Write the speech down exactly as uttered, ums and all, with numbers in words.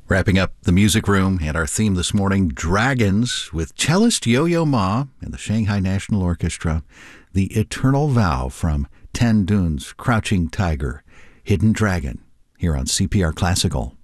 Wrapping up the music room and our theme this morning, Dragons, with cellist Yo-Yo Ma and the Shanghai National Orchestra, The Eternal Vow from Tan Dun's Crouching Tiger, Hidden Dragon, here on C P R Classical.